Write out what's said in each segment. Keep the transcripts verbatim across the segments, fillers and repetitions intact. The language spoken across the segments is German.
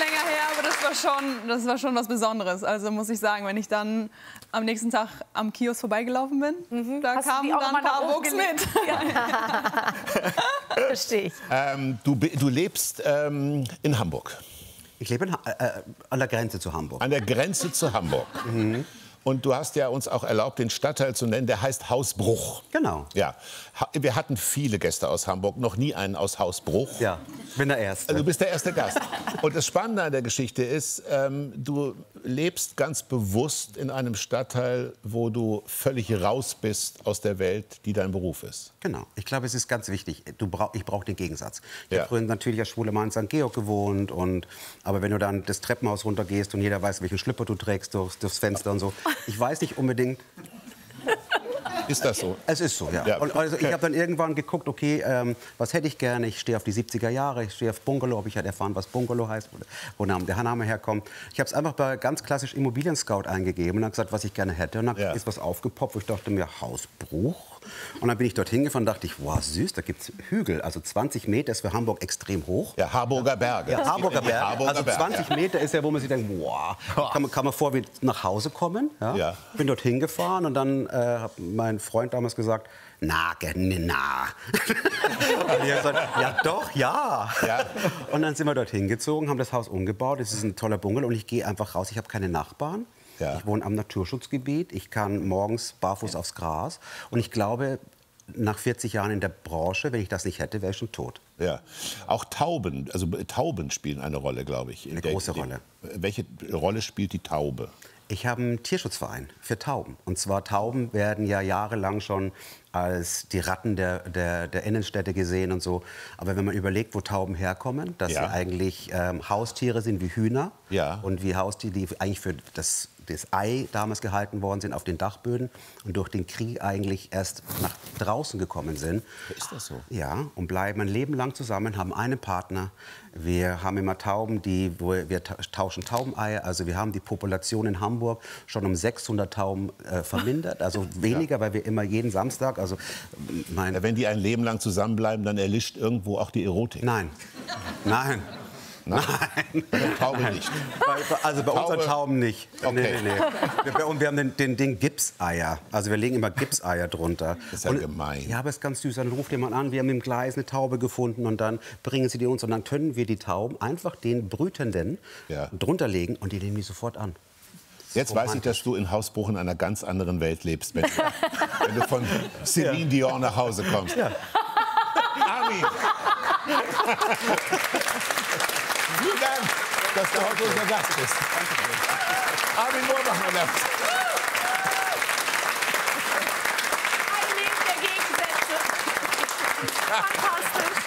länger her, aber das war schon, das war schon was Besonderes. Also muss ich sagen, wenn ich dann am nächsten Tag am Kiosk vorbeigelaufen bin, mhm. da kamen dann ein paar Wuchs mit. Ja. Verstehe ich. Ähm, du, du lebst ähm, in Hamburg. Ich lebe in, äh, an der Grenze zu Hamburg. An der Grenze zu Hamburg. Mhm. Und du hast ja uns auch erlaubt, den Stadtteil zu nennen, der heißt Hausbruch. Genau. Ja. Wir hatten viele Gäste aus Hamburg, noch nie einen aus Hausbruch. Ja, ich bin der Erste. Also du bist der erste Gast. Und das Spannende an der Geschichte ist, ähm, du lebst ganz bewusst in einem Stadtteil, wo du völlig raus bist aus der Welt, die dein Beruf ist. Genau. Ich glaube, es ist ganz wichtig. Du brauch, ich brauche den Gegensatz. Ich Ja. habe früher natürlich als schwuler Mann in Sankt Georg gewohnt. Und, aber wenn du dann das Treppenhaus runtergehst und jeder weiß, welchen Schlüpper du trägst durchs, durchs Fenster und so. Ich weiß nicht unbedingt... Ist das so? Es ist so, ja. Ja. Und also ich habe dann irgendwann geguckt, okay, ähm, was hätte ich gerne? Ich stehe auf die siebziger Jahre, ich stehe auf Bungalow, habe ich halt erfahren, was Bungalow heißt, wo der Name herkommt. Ich habe es einfach bei ganz klassisch Immobilien Scout eingegeben und habe gesagt, was ich gerne hätte. Und dann Ja. ist was aufgepoppt, wo ich dachte mir, Hausbruch. Und dann bin ich dorthin gefahren und dachte ich, wow, süß, da gibt es Hügel. Also zwanzig Meter ist für Hamburg extrem hoch. Ja, Harburger Berge. Ja, Harburger Berge. Harburger Also Berge, zwanzig ja. Meter ist ja, wo man sich denkt, wow, kann man, kann man vor wie nach Hause kommen. Ja? Ja. Bin dorthin gefahren und dann äh, hat mein Freund damals gesagt, na, ge- ne, na. Und ich hab gesagt, ja doch, ja. Ja. Und dann sind wir dorthin gezogen, haben das Haus umgebaut. Es ist ein toller Bungalow und ich gehe einfach raus. Ich habe keine Nachbarn. Ja. Ich wohne am Naturschutzgebiet. Ich kann morgens barfuß aufs Gras. Und ich glaube, nach vierzig Jahren in der Branche, wenn ich das nicht hätte, wäre ich schon tot. Ja. Auch Tauben, also Tauben spielen eine Rolle, glaube ich. Eine große Rolle. Welche Rolle spielt die Taube? Ich habe einen Tierschutzverein für Tauben. Und zwar Tauben werden ja jahrelang schon als die Ratten der, der, der Innenstädte gesehen und so. Aber wenn man überlegt, wo Tauben herkommen, dass Ja. sie eigentlich ähm, Haustiere sind wie Hühner Ja. und wie Haustiere, die eigentlich für das, das Ei damals gehalten worden sind auf den Dachböden und durch den Krieg eigentlich erst nach draußen gekommen sind. Ist das so? Ja, und bleiben ein Leben lang zusammen, haben einen Partner. Wir haben immer Tauben, die, wo wir ta- tauschen Taubeneier. Also wir haben die Population in Hamburg schon um sechshundert Tauben äh, vermindert. Also weniger, ja. weil wir immer jeden Samstag, also mein... Ja, wenn die ein Leben lang zusammenbleiben, dann erlischt irgendwo auch die Erotik. Nein, nein. Nein. Nein. Taube nicht. Bei, also bei Taube. unseren Tauben nicht. Okay. Nee, nee, nee. Wir, und wir haben den, den, den Gipseier. Also wir legen immer Gipseier drunter. Das ist ja und, gemein. Ja, aber es ist ganz süß. Dann ruft jemand an, wir haben im Gleis eine Taube gefunden und dann bringen sie die uns und dann können wir die Tauben einfach den Brütenden Ja. drunter legen und die nehmen die sofort an. Jetzt weiß ich, dass du in Hausbruch in einer ganz anderen Welt lebst, wenn, wenn du von Celine Dion nach Hause kommst. Ja. Armin! Vielen Dank, dass du heute unser Gast bist. Armin Moorbach, mein Gast. Ein Leben der Gegensätze. Fantastisch.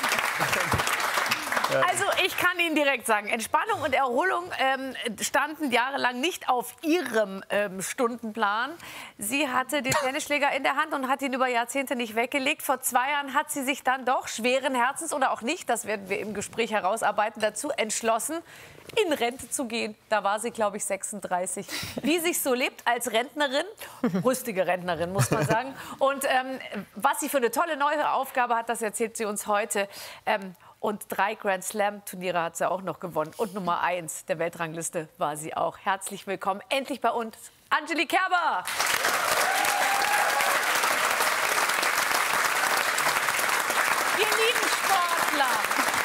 Also ich kann Ihnen direkt sagen, Entspannung und Erholung ähm, standen jahrelang nicht auf Ihrem ähm, Stundenplan. Sie hatte den Tennisschläger in der Hand und hat ihn über Jahrzehnte nicht weggelegt. Vor zwei Jahren hat sie sich dann doch schweren Herzens oder auch nicht, das werden wir im Gespräch herausarbeiten, dazu entschlossen, in Rente zu gehen. Da war sie, glaube ich, sechsunddreißig. Wie sich so lebt als Rentnerin, rüstige Rentnerin, muss man sagen. Und ähm, was sie für eine tolle neue Aufgabe hat, das erzählt sie uns heute. Ähm, Und drei Grand Slam-Turniere hat sie auch noch gewonnen. Und Nummer eins der Weltrangliste war sie auch. Herzlich willkommen, endlich bei uns, Angelique Kerber. Wir lieben Sportler.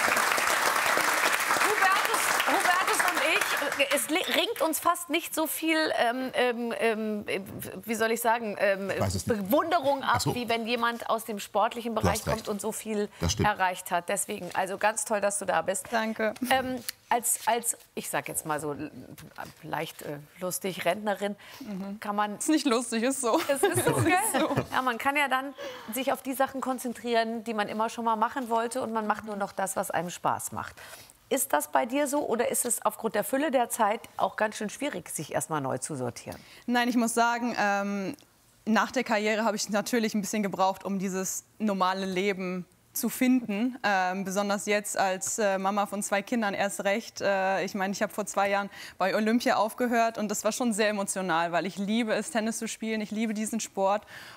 Hubertus, Hubertus und ich, es ringt uns fast nicht so viel, ähm, ähm, wie soll ich sagen, ähm, Bewunderung ab, so. wie wenn jemand aus dem sportlichen Bereich hast recht. kommt und so viel Das stimmt. erreicht hat. Deswegen, also ganz toll, dass du da bist. Danke. Ähm, als, als, ich sag jetzt mal so leicht äh, lustig, Rentnerin, kann man... Ist nicht lustig, ist so. Es ist so, gell? Ja, man kann ja dann sich auf die Sachen konzentrieren, die man immer schon mal machen wollte und man macht nur noch das, was einem Spaß macht. Ist das bei dir so oder ist es aufgrund der Fülle der Zeit auch ganz schön schwierig, sich erst mal neu zu sortieren? Nein, ich muss sagen, ähm, nach der Karriere habe ich natürlich ein bisschen gebraucht, um dieses normale Leben zu finden. Ähm, besonders jetzt als äh, Mama von zwei Kindern erst recht. Äh, ich meine, ich habe vor zwei Jahren bei Olympia aufgehört und das war schon sehr emotional, weil ich liebe es, Tennis zu spielen. Ich liebe diesen Sport.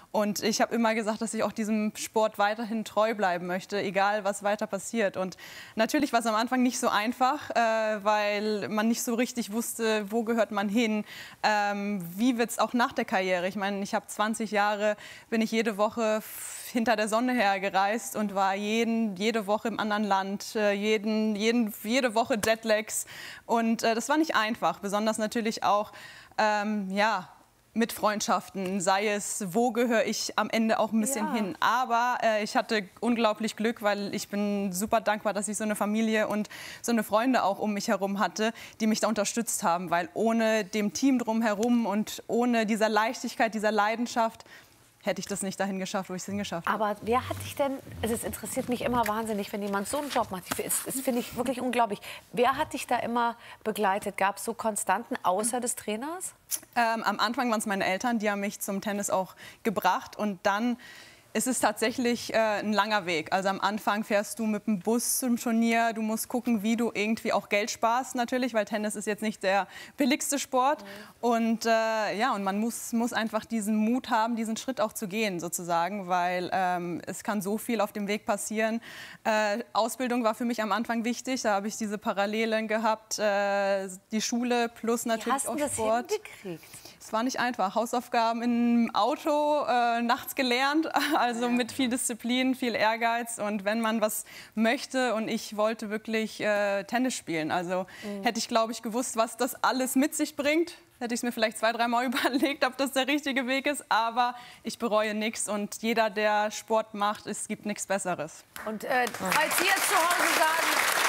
Und ich habe immer gesagt, dass ich auch diesem Sport weiterhin treu bleiben möchte, egal was weiter passiert. Und natürlich war es am Anfang nicht so einfach, äh, weil man nicht so richtig wusste, wo gehört man hin, ähm, wie wird es auch nach der Karriere. Ich meine, ich habe zwanzig Jahre, bin ich jede Woche hinter der Sonne hergereist und war jeden, jede Woche im anderen Land, äh, jeden, jeden, jede Woche Jetlags. Und äh, das war nicht einfach, besonders natürlich auch, ähm, ja, mit Freundschaften, sei es, wo gehöre ich am Ende auch ein bisschen ja. hin. Aber äh, ich hatte unglaublich Glück, weil ich bin super dankbar, dass ich so eine Familie und so eine Freunde auch um mich herum hatte, die mich da unterstützt haben. Weil ohne dem Team drumherum und ohne dieser Leichtigkeit, dieser Leidenschaft, hätte ich das nicht dahin geschafft, wo ich es hingeschafft habe. Aber wer hat dich denn, also es interessiert mich immer wahnsinnig, wenn jemand so einen Job macht. Das, das finde ich wirklich unglaublich. Wer hat dich da immer begleitet? Gab es so Konstanten außer des Trainers? Ähm, am Anfang waren es meine Eltern, die haben mich zum Tennis auch gebracht. Und dann ist es tatsächlich äh, ein langer Weg. Also am Anfang fährst du mit dem Bus zum Turnier. Du musst gucken, wie du irgendwie auch Geld sparst natürlich, weil Tennis ist jetzt nicht der billigste Sport. Mhm. Und äh, ja, und man muss, muss einfach diesen Mut haben, diesen Schritt auch zu gehen sozusagen, weil ähm, es kann so viel auf dem Weg passieren. Äh, Ausbildung war für mich am Anfang wichtig. Da habe ich diese Parallelen gehabt, äh, die Schule plus natürlich auch Sport. Wie hast du das hingekriegt? Es war nicht einfach. Hausaufgaben im Auto, äh, nachts gelernt, also mit viel Disziplin, viel Ehrgeiz. Und wenn man was möchte, und ich wollte wirklich äh, Tennis spielen, also mhm. hätte ich, glaube ich, gewusst, was das alles mit sich bringt, hätte ich es mir vielleicht zwei, dreimal überlegt, ob das der richtige Weg ist. Aber ich bereue nichts und jeder, der Sport macht, es gibt nichts Besseres. Und äh, falls Sie jetzt zu Hause sagen,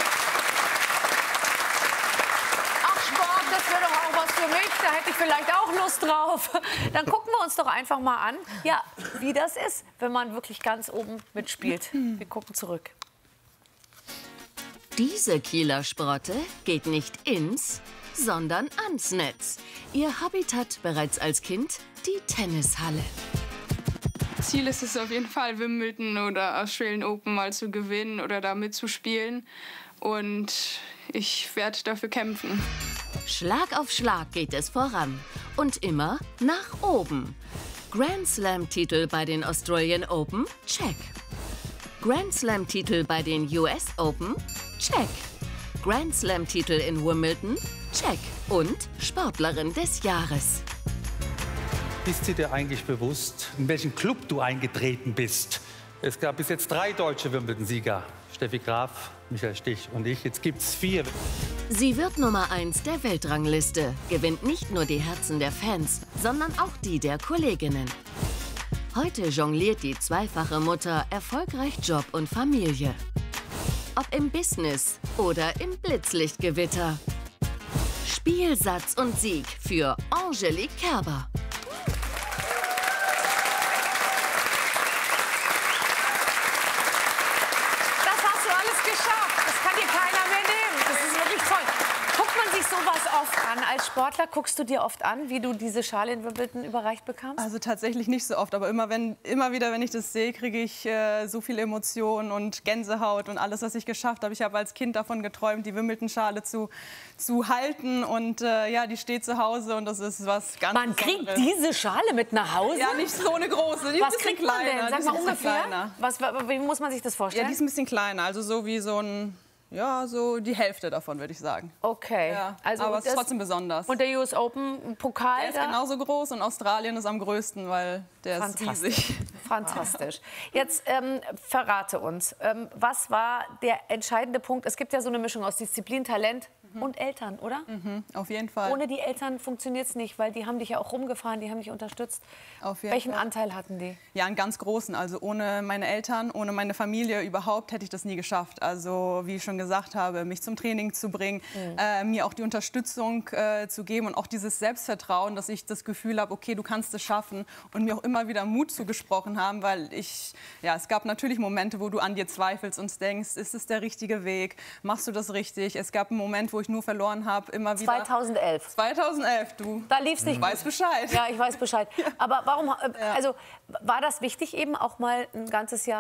das wäre doch auch was für mich, da hätte ich vielleicht auch Lust drauf. Dann gucken wir uns doch einfach mal an, ja, wie das ist, wenn man wirklich ganz oben mitspielt. Wir gucken zurück. Diese Kieler Sprotte geht nicht ins, sondern ans Netz. Ihr Habitat bereits als Kind die Tennishalle. Ziel ist es auf jeden Fall, Wimbledon oder Australian Open mal zu gewinnen oder da mitzuspielen. Und ich werde dafür kämpfen. Schlag auf Schlag geht es voran. Und immer nach oben. Grand Slam-Titel bei den Australian Open? Check. Grand Slam-Titel bei den U S Open? Check. Grand Slam-Titel in Wimbledon? Check. Und Sportlerin des Jahres. Ist sie dir eigentlich bewusst, in welchen Club du eingetreten bist? Es gab bis jetzt drei deutsche Wimbledon-Sieger. Steffi Graf, Michael Stich und ich. Jetzt gibt's vier. Sie wird Nummer eins der Weltrangliste, gewinnt nicht nur die Herzen der Fans, sondern auch die der Kolleginnen. Heute jongliert die zweifache Mutter erfolgreich Job und Familie. Ob im Business oder im Blitzlichtgewitter. Spielsatz und Sieg für Angelique Kerber. Als Sportler guckst du dir oft an, wie du diese Schale in Wimbledon überreicht bekamst? Also tatsächlich nicht so oft, aber immer, wenn, immer wieder, wenn ich das sehe, kriege ich äh, so viele Emotionen und Gänsehaut und alles, was ich geschafft habe. Ich habe als Kind davon geträumt, die Wimbledon-Schale zu, zu halten und äh, ja, die steht zu Hause und das ist was ganz Man kriegt Besonderes. Diese Schale mit nach Hause? Ja, nicht so eine große, die was ist ein bisschen kriegt man kleiner. denn? Sag mal ungefähr. Was, wie muss man sich das vorstellen? Ja, die ist ein bisschen kleiner, also so wie so ein... Ja, so die Hälfte davon, würde ich sagen. Okay. Ja, also aber es ist trotzdem besonders. Und der U S Open-Pokal? Der ist da? genauso groß und Australien ist am größten, weil der ist riesig. Fantastisch. Jetzt ähm, verrate uns, ähm, was war der entscheidende Punkt? Es gibt ja so eine Mischung aus Disziplin, Talent mhm. und Eltern, oder? Mhm, auf jeden Fall. Ohne die Eltern funktioniert es nicht, weil die haben dich ja auch rumgefahren, die haben dich unterstützt. Auf jeden Welchen Fall. Anteil hatten die? Ja, einen ganz großen. Also ohne meine Eltern, ohne meine Familie überhaupt hätte ich das nie geschafft. Also wie ich schon gesagt habe, mich zum Training zu bringen, mhm. äh, mir auch die Unterstützung äh, zu geben und auch dieses Selbstvertrauen, dass ich das Gefühl habe, okay, du kannst es schaffen und mir auch immer wieder Mut zugesprochen haben, weil ich, ja, es gab natürlich Momente, wo du an dir zweifelst und denkst, ist es der richtige Weg, machst du das richtig? Es gab einen Moment, wo ich nur verloren habe, immer wieder. zweitausendelf. zweitausendelf, du. Da lief's nicht. Du weißt Bescheid. Ja, ich weiß Bescheid. Aber warum, also war das wichtig eben auch mal ein ganzes Jahr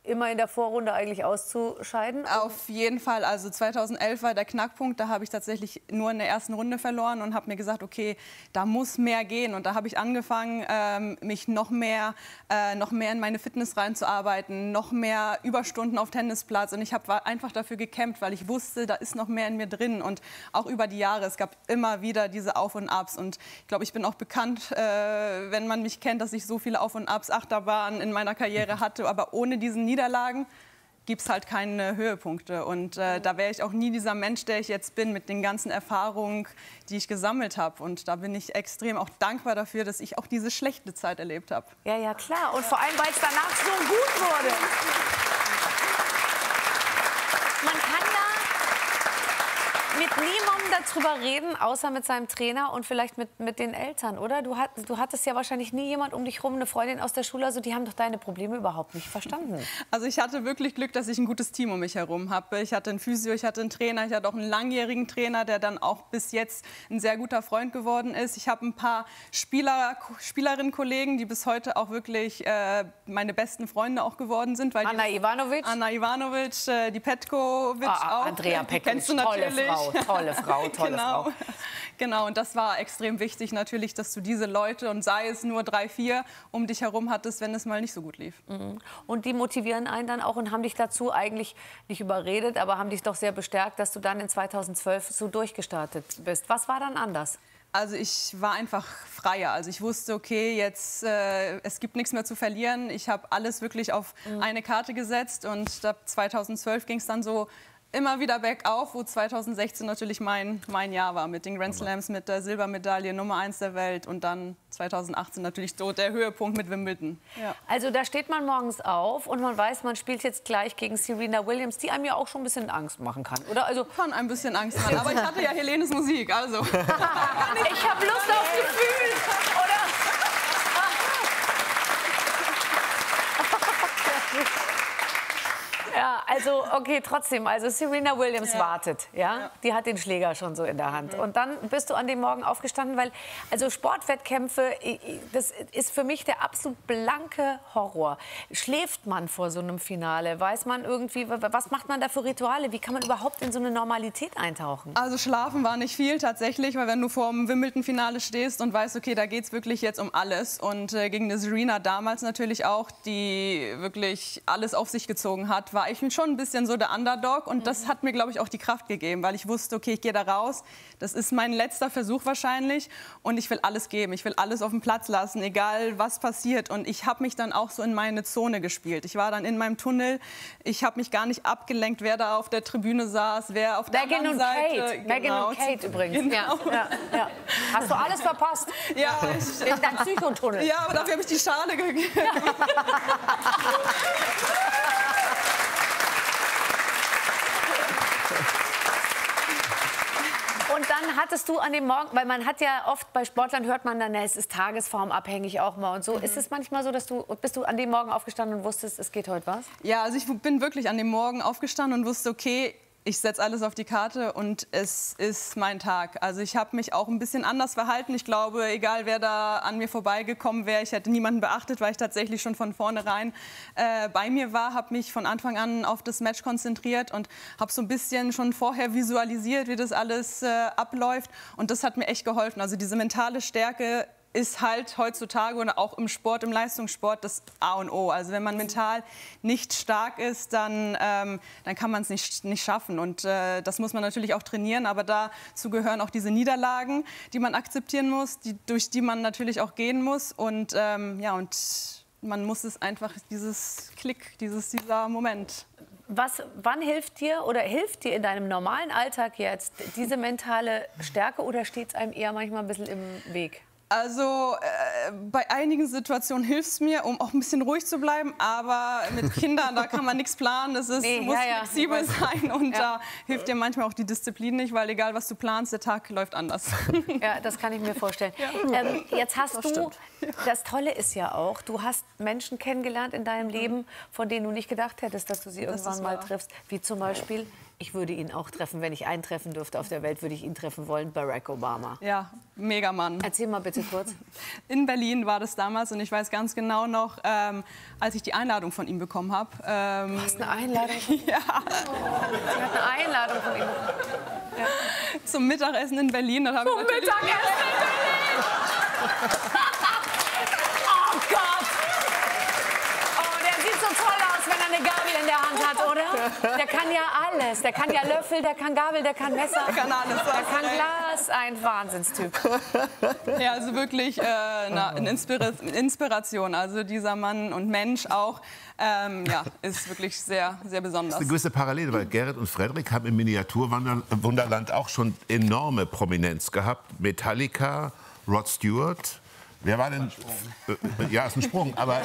immer in der Vorrunde eigentlich auszuscheiden? Auf jeden Fall. Also zweitausendelf war der Knackpunkt. Da habe ich tatsächlich nur in der ersten Runde verloren und habe mir gesagt, okay, da muss mehr gehen. Und da habe ich angefangen, ähm, mich noch mehr, äh, noch mehr in meine Fitness reinzuarbeiten, noch mehr Überstunden auf Tennisplatz. Und ich habe einfach dafür gekämpft, weil ich wusste, da ist noch mehr in mir drin. Und auch über die Jahre, es gab immer wieder diese Auf und Abs. Und ich glaube, ich bin auch bekannt, äh, wenn man mich kennt, dass ich so viele Auf und Abs, Achterbahnen in meiner Karriere hatte. Aber ohne diesen Niederlagen gibt es halt keine Höhepunkte. Und äh, da wäre ich auch nie dieser Mensch, der ich jetzt bin, mit den ganzen Erfahrungen, die ich gesammelt habe. Und da bin ich extrem auch dankbar dafür, dass ich auch diese schlechte Zeit erlebt habe. Ja, ja, klar. Und vor allem, weil es danach so gut wurde. Man kann da mit niemandem darüber reden, außer mit seinem Trainer und vielleicht mit, mit den Eltern, oder? Du, hat, du hattest ja wahrscheinlich nie jemand um dich rum, eine Freundin aus der Schule, also die haben doch deine Probleme überhaupt nicht verstanden. Also ich hatte wirklich Glück, dass ich ein gutes Team um mich herum habe. Ich hatte einen Physio, ich hatte einen Trainer, ich hatte auch einen langjährigen Trainer, der dann auch bis jetzt ein sehr guter Freund geworden ist. Ich habe ein paar Spieler, Spielerinnen-Kollegen, die bis heute auch wirklich äh, meine besten Freunde auch geworden sind. Weil Anna die, Ivanovic. Anna Ivanovic, äh, die Petkovic ah, auch. Andrea Petkovic, kennst du tolle natürlich. Frau, tolle Frau, tolle genau. Frau. Genau, und das war extrem wichtig natürlich, dass du diese Leute, und sei es nur drei, vier, um dich herum hattest, wenn es mal nicht so gut lief. Mhm. Und die motivieren einen dann auch und haben dich dazu eigentlich nicht überredet, aber haben dich doch sehr bestärkt, dass du dann in zweitausendzwölf so durchgestartet bist. Was war dann anders? Also ich war einfach freier. Also ich wusste, okay, jetzt äh, es gibt nichts mehr zu verlieren. Ich habe alles wirklich auf mhm. eine Karte gesetzt und ab zweitausendzwölf ging es dann so immer wieder bergauf, wo zweitausendsechzehn natürlich mein, mein Jahr war mit den Grand Slams, mit der Silbermedaille, Nummer eins der Welt und dann zweitausendachtzehn natürlich so der Höhepunkt mit Wimbledon. Ja. Also da steht man morgens auf und man weiß, man spielt jetzt gleich gegen Serena Williams, die einem ja auch schon ein bisschen Angst machen kann, oder? Also kann ein bisschen Angst machen, aber ich hatte ja Helenes Musik, also. Ich habe Lust auf Gefühl, oder? Ja, also okay, trotzdem, also Serena Williams ja. wartet, ja? ja, die hat den Schläger schon so in der Hand. Mhm. Und dann bist du an dem Morgen aufgestanden, weil also Sportwettkämpfe, das ist für mich der absolut blanke Horror. Schläft man vor so einem Finale? Weiß man irgendwie, was macht man da für Rituale? Wie kann man überhaupt in so eine Normalität eintauchen? Also schlafen war nicht viel tatsächlich, weil wenn du vor dem Wimbledon-Finale stehst und weißt, okay, da geht es wirklich jetzt um alles. Und äh, gegen eine Serena damals natürlich auch, die wirklich alles auf sich gezogen hat, war ich schon ein bisschen so der Underdog und das hat mir, glaube ich, auch die Kraft gegeben, weil ich wusste, okay, ich gehe da raus, das ist mein letzter Versuch wahrscheinlich und ich will alles geben, ich will alles auf den Platz lassen, egal was passiert und ich habe mich dann auch so in meine Zone gespielt. Ich war dann in meinem Tunnel, ich habe mich gar nicht abgelenkt, wer da auf der Tribüne saß, wer auf der Meghan anderen und Seite. Kate. Genau. Meghan und Kate übrigens. Genau. Ja, ja, ja. Hast du alles verpasst? Ja. In deinem Psychotunnel. Ja, aber dafür habe ich die Schale gegeben. Und dann hattest du an dem Morgen, weil man hat ja oft bei Sportlern hört man dann, na, es ist tagesformabhängig auch mal und so. Mhm. Ist es manchmal so, dass du, bist du an dem Morgen aufgestanden und wusstest, es geht heute was? Ja, also ich bin wirklich an dem Morgen aufgestanden und wusste, okay, ich setze alles auf die Karte und es ist mein Tag. Also ich habe mich auch ein bisschen anders verhalten. Ich glaube, egal wer da an mir vorbeigekommen wäre, ich hätte niemanden beachtet, weil ich tatsächlich schon von vornherein äh, bei mir war, habe mich von Anfang an auf das Match konzentriert und habe so ein bisschen schon vorher visualisiert, wie das alles äh, abläuft. Und das hat mir echt geholfen. Also diese mentale Stärke ist halt heutzutage und auch im Sport, im Leistungssport das A und O. Also wenn man mental nicht stark ist, dann, ähm, dann kann man es nicht, nicht schaffen. Und äh, das muss man natürlich auch trainieren. Aber dazu gehören auch diese Niederlagen, die man akzeptieren muss, die, durch die man natürlich auch gehen muss. Und, ähm, ja, und man muss es einfach, dieses Klick, dieses, dieser Moment. Was, wann hilft dir oder hilft dir in deinem normalen Alltag jetzt diese mentale Stärke oder steht es einem eher manchmal ein bisschen im Weg? Also äh, bei einigen Situationen hilft es mir, um auch ein bisschen ruhig zu bleiben. Aber mit Kindern, da kann man nichts planen. Es ist, nee, muss ja, ja. flexibel sein. Und ja. da hilft dir manchmal auch die Disziplin nicht, weil egal, was du planst, der Tag läuft anders. Ja, das kann ich mir vorstellen. Ja. Ähm, jetzt hast das du, stimmt. Das Tolle ist ja auch, du hast Menschen kennengelernt in deinem Leben, von denen du nicht gedacht hättest, dass du sie irgendwann mal triffst. Wie zum Beispiel Ich würde ihn auch treffen, wenn ich einen treffen dürfte auf der Welt, würde ich ihn treffen wollen, Barack Obama. Ja, mega Mann. Erzähl mal bitte kurz. In Berlin war das damals und ich weiß ganz genau noch, ähm, als ich die Einladung von ihm bekommen habe. Ähm, du hast eine Einladung von ihm? Ja. Sie hat eine Einladung von ihm. Ja. Zum Mittagessen in Berlin. Zum Mittagessen in Berlin! Oh Gott! Oh, der sieht so toll aus, wenn er eine Gabel in der Hand hat, oder? Der kann ja alles. Der kann ja Löffel, der kann Gabel, der kann Messer. Der kann alles. Der kann Glas. Ein Wahnsinnstyp. Ja, also wirklich äh, na, eine Inspira Inspiration. Also dieser Mann und Mensch auch, ähm, ja, ist wirklich sehr, sehr besonders. Das ist eine gewisse Parallele, weil Gerrit und Frederik haben im Miniaturwunderland auch schon enorme Prominenz gehabt. Metallica, Rod Stewart. Wer war denn? Äh, ja, ist ein Sprung. Aber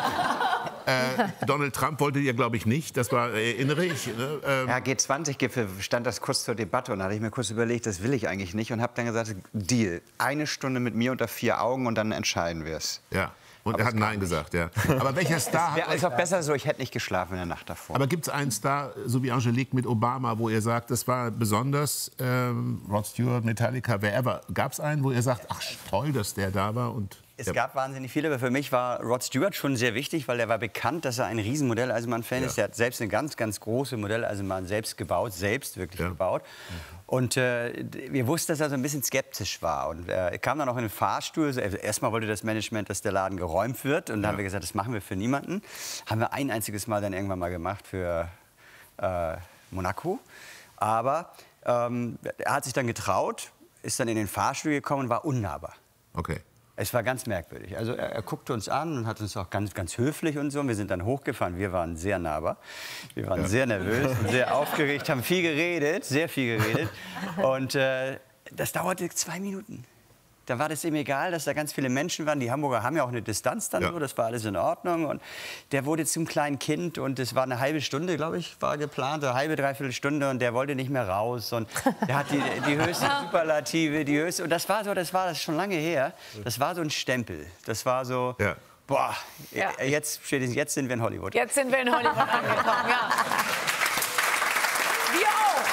äh, Donald Trump wollte ihr, glaube ich, nicht. Das war, erinnere ich. Ne? Ähm, ja, G zwanzig Gipfel stand das kurz zur Debatte. Und da hatte ich mir kurz überlegt, das will ich eigentlich nicht. Und habe dann gesagt, Deal. Eine Stunde mit mir unter vier Augen und dann entscheiden wir es. Ja. Und er hat Nein gesagt, ja. Aber welcher Star hat... Es ist auch besser so, ich hätte nicht geschlafen in der Nacht davor. Aber gibt es einen Star, so wie Angelique mit Obama, wo ihr sagt, das war besonders, ähm, Rod Stewart, Metallica, wer ever. Gab es einen, wo ihr sagt, ach toll, dass der da war? Und es gab wahnsinnig viele, aber für mich war Rod Stewart schon sehr wichtig, weil er war bekannt, dass er ein riesen Modelleisenbahn-Fan ja. ist. Er hat selbst eine ganz, ganz große Modelleisenbahn selbst gebaut, selbst wirklich ja. gebaut. Und äh, wir wussten, dass er so ein bisschen skeptisch war. Und äh, er kam dann auch in den Fahrstuhl. Also erstmal wollte das Management, dass der Laden geräumt wird. Und dann ja. haben wir gesagt, das machen wir für niemanden. Haben wir ein einziges Mal dann irgendwann mal gemacht für äh, Monaco. Aber ähm, er hat sich dann getraut, ist dann in den Fahrstuhl gekommen und war unnahbar. Okay. Es war ganz merkwürdig. Also er, er guckte uns an und hat uns auch ganz, ganz höflich und so. Wir sind dann hochgefahren. Wir waren sehr nahbar. Wir waren ja. sehr nervös und sehr aufgeregt, haben viel geredet, sehr viel geredet. Und äh, das dauerte zwei Minuten. Da war das ihm egal, dass da ganz viele Menschen waren. Die Hamburger haben ja auch eine Distanz dann ja. so, das war alles in Ordnung. Und der wurde zum kleinen Kind und es war eine halbe Stunde, glaube ich, war geplant, eine halbe, dreiviertel Stunde und der wollte nicht mehr raus. Und der hat die, die höchste Superlative, die höchste, und das war so, das war das schon lange her, das war so ein Stempel. Das war so, ja. boah, ja. jetzt, jetzt sind wir in Hollywood. Jetzt sind wir in Hollywood angekommen, ja. Wir auch.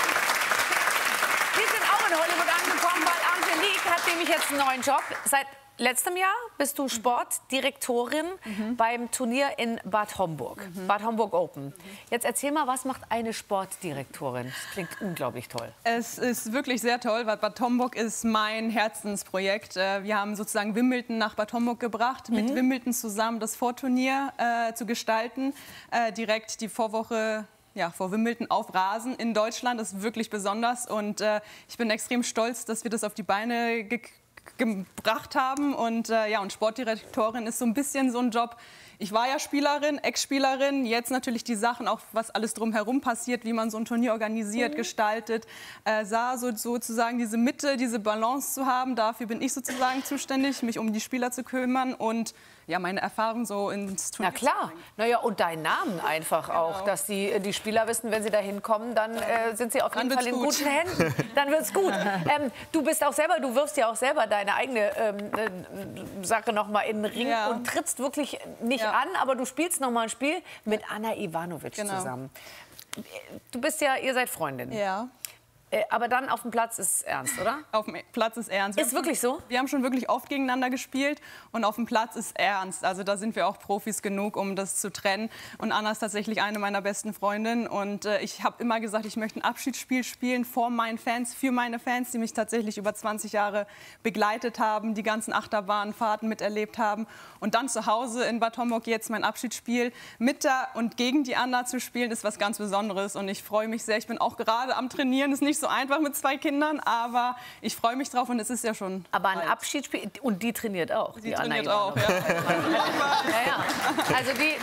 Wir sind auch in Hollywood angekommen, weil Angelique hat nämlich jetzt einen neuen Job. Seit letztem Jahr bist du Sportdirektorin mhm. beim Turnier in Bad Homburg, mhm. Bad Homburg Open. Mhm. Jetzt erzähl mal, was macht eine Sportdirektorin? Das klingt unglaublich toll. Es ist wirklich sehr toll, weil Bad Homburg ist mein Herzensprojekt. Wir haben sozusagen Wimbledon nach Bad Homburg gebracht, mhm. mit Wimbledon zusammen das Vorturnier äh, zu gestalten. Äh, direkt die Vorwoche ja, vor Wimbledon auf Rasen in Deutschland. Das ist wirklich besonders und äh, ich bin extrem stolz, dass wir das auf die Beine gekriegt gebracht haben. Und, äh, ja, und Sportdirektorin ist so ein bisschen so ein Job. Ich war ja Spielerin, Ex-Spielerin, jetzt natürlich die Sachen, auch was alles drumherum passiert, wie man so ein Turnier organisiert, mhm. gestaltet. Äh, sah so, sozusagen diese Mitte, diese Balance zu haben. Dafür bin ich sozusagen zuständig, mich um die Spieler zu kümmern und ja, meine Erfahrung so ins Turnier. Na klar, naja, und deinen Namen einfach genau. auch, dass die, die Spieler wissen, wenn sie da hinkommen, dann äh, sind sie auf jeden Fall in gut. guten Händen. Dann wird's gut. Ähm, du bist auch selber, du wirfst ja auch selber deine eigene ähm, äh, Sache noch mal in den Ring ja. und trittst wirklich nicht ja. an, aber du spielst noch mal ein Spiel mit Anna Ivanovic genau. zusammen. Du bist ja, ihr seid Freundin. Ja. Aber dann auf dem Platz ist es ernst, oder? Auf dem Platz ist ernst. Ist wirklich so? Wir haben schon wirklich oft gegeneinander gespielt und auf dem Platz ist ernst. Also da sind wir auch Profis genug, um das zu trennen. Und Anna ist tatsächlich eine meiner besten Freundinnen. Und äh, ich habe immer gesagt, ich möchte ein Abschiedsspiel spielen vor meinen Fans, für meine Fans, die mich tatsächlich über zwanzig Jahre begleitet haben, die ganzen Achterbahnfahrten miterlebt haben. Und dann zu Hause in Bad Homburg jetzt mein Abschiedsspiel mit der und gegen die Anna zu spielen, ist was ganz Besonderes. Und ich freue mich sehr. Ich bin auch gerade am Trainieren. Ist nicht so einfach mit zwei Kindern, aber ich freue mich drauf und es ist ja schon. Aber ein Abschiedsspiel und die trainiert auch. Die, die trainiert auch, ja. ja, ja. Also die,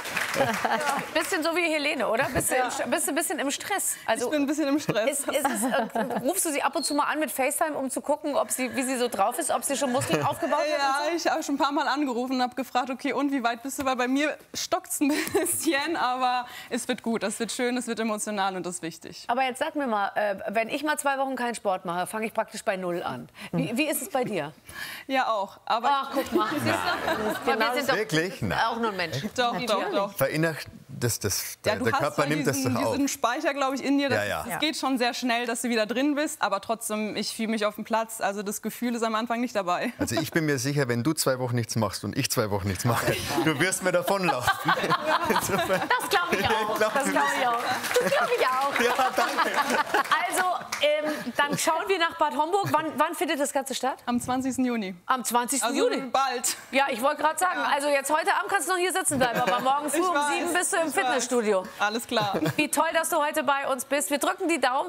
die bisschen so wie Helene, oder? Bist du ja. im, bist du ein bisschen im Stress? Also ich bin ein bisschen im Stress. Ist, ist es, äh, rufst du sie ab und zu mal an mit FaceTime, um zu gucken, ob sie, wie sie so drauf ist, ob sie schon Muskeln aufgebaut hat? Ja, so? ich habe schon ein paar Mal angerufen und habe gefragt, okay, und wie weit bist du? Weil bei mir stockt es ein bisschen, aber es wird gut, es wird schön, es wird emotional und das ist wichtig. Aber jetzt sag mir mal, äh, wenn ich mal zwei Wochen keinen Sport mache, fange ich praktisch bei Null an. Wie, wie ist es bei dir? Ja, auch. Aber ach, guck mal. Siehst du? Genau wir sind doch wirklich? auch nur ein Mensch. Doch, doch, doch. Verinnerlicht das, das, Ja, der, du der hast Körper schon nimmt diesen, das doch auf. diesen Speicher, glaube ich, in dir. Das, Ja, ja. Es Ja. geht schon sehr schnell, dass du wieder drin bist, aber trotzdem, ich fühle mich auf dem Platz. Also das Gefühl ist am Anfang nicht dabei. Also ich bin mir sicher, wenn du zwei Wochen nichts machst und ich zwei Wochen nichts mache, du wirst mir davonlaufen. Insofern- Das glaube ich auch. glaub, Das glaube ich auch. Das glaube ich auch. Ja, danke. Also, ähm, dann schauen wir nach Bad Homburg. Wann, wann findet das Ganze statt? Am zwanzigsten Juni. Am zwanzigsten Also Juni. bald. Ja, ich wollte gerade sagen, also jetzt heute Abend kannst du noch hier sitzen bleiben, aber morgen früh Ich um weiß, sieben bist du im ich Fitnessstudio. weiß. Alles klar. Wie toll, dass du heute bei uns bist. Wir drücken die Daumen.